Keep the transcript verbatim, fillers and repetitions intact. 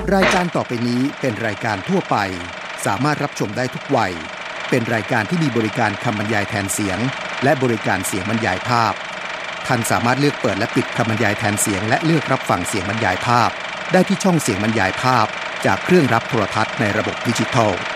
รายการต่อไปนี้เป็นรายการทั่วไปสามารถรับชมได้ทุกวัยเป็นรายการที่มีบริการคำบรรยายแทนเสียงและบริการเสียงบรรยายภาพท่านสามารถเลือกเปิดและปิดคำบรรยายแทนเสียงและเลือกรับฟังเสียงบรรยายภาพได้ที่ช่องเสียงบรรยายภาพจากเครื่องรับโทรทัศน์ในระบบดิจิทัล